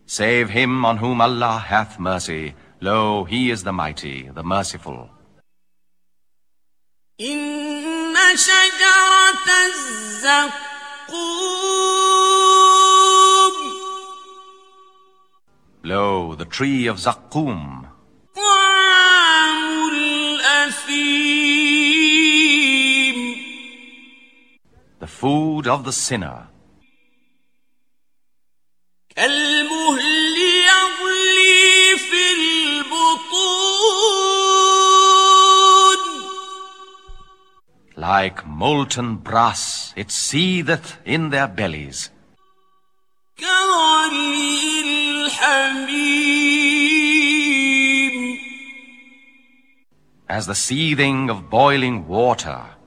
Save him on whom Allah hath mercy. Lo, he is the mighty, the merciful. Inna shajarat az-zaqqum. Lo, the tree of Zaqqum. Ta'amul athim. The food of the sinner. كالمهل يغلي في البطون. Like molten brass, it seetheth in their bellies. كغلي الحميم. As the seething of boiling water.